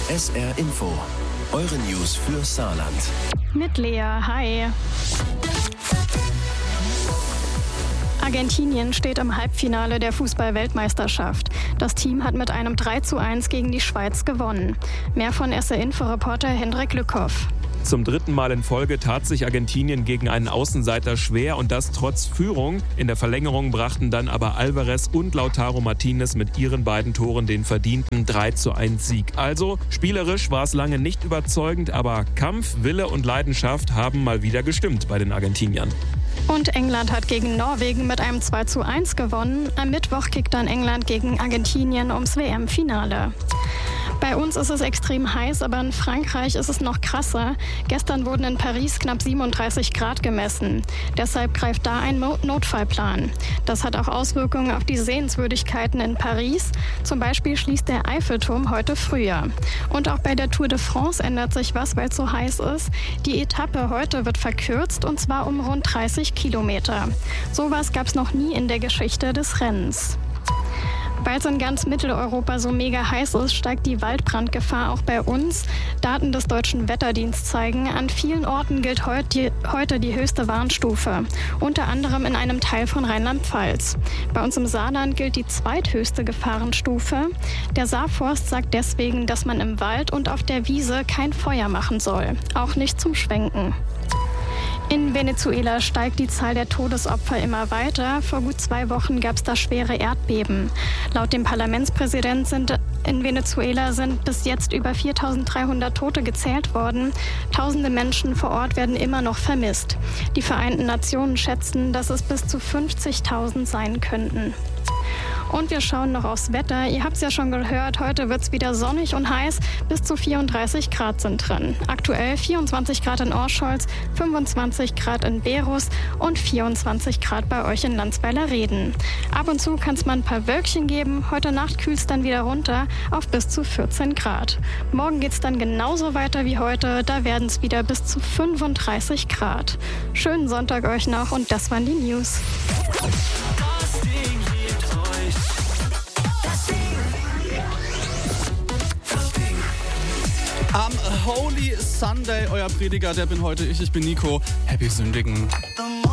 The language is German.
SR Info, eure News für Saarland. Mit Lea, hi. Argentinien steht im Halbfinale der Fußball-Weltmeisterschaft. Das Team hat mit einem 3:1 gegen die Schweiz gewonnen. Mehr von SR-Info-Reporter Hendrik Lückhoff. Zum dritten Mal in Folge tat sich Argentinien gegen einen Außenseiter schwer und das trotz Führung. In der Verlängerung brachten dann aber Alvarez und Lautaro Martinez mit ihren beiden Toren den verdienten 3:1 Sieg. Also spielerisch war es lange nicht überzeugend, aber Kampf, Wille und Leidenschaft haben mal wieder gestimmt bei den Argentiniern. Und England hat gegen Norwegen mit einem 2:1 gewonnen. Am Mittwoch kickt dann England gegen Argentinien ums WM-Finale. Bei uns ist es extrem heiß, aber in Frankreich ist es noch krasser. Gestern wurden in Paris knapp 37 Grad gemessen. Deshalb greift da ein Notfallplan. Das hat auch Auswirkungen auf die Sehenswürdigkeiten in Paris. Zum Beispiel schließt der Eiffelturm heute früher. Und auch bei der Tour de France ändert sich was, weil es so heiß ist. Die Etappe heute wird verkürzt und zwar um rund 30 Kilometer. Sowas gab es noch nie in der Geschichte des Rennens. Weil es in ganz Mitteleuropa so mega heiß ist, steigt die Waldbrandgefahr auch bei uns. Daten des Deutschen Wetterdienstes zeigen, an vielen Orten gilt heute die höchste Warnstufe. Unter anderem in einem Teil von Rheinland-Pfalz. Bei uns im Saarland gilt die zweithöchste Gefahrenstufe. Der Saarforst sagt deswegen, dass man im Wald und auf der Wiese kein Feuer machen soll. Auch nicht zum Schwenken. In Venezuela steigt die Zahl der Todesopfer immer weiter. Vor gut 2 Wochen gab es da schwere Erdbeben. Laut dem Parlamentspräsident sind in Venezuela bis jetzt über 4.300 Tote gezählt worden. Tausende Menschen vor Ort werden immer noch vermisst. Die Vereinten Nationen schätzen, dass es bis zu 50.000 sein könnten. Und wir schauen noch aufs Wetter. Ihr habt es ja schon gehört, heute wird es wieder sonnig und heiß. Bis zu 34 Grad sind drin. Aktuell 24 Grad in Orscholz, 25 Grad in Berus und 24 Grad bei euch in Landsweiler-Reden. Ab und zu kann es mal ein paar Wölkchen geben. Heute Nacht kühlt es dann wieder runter auf bis zu 14 Grad. Morgen geht es dann genauso weiter wie heute. Da werden es wieder bis zu 35 Grad. Schönen Sonntag euch noch und das waren die News. Am Holy Sunday, euer Prediger, der bin heute ich bin Nico. Happy Sündigen.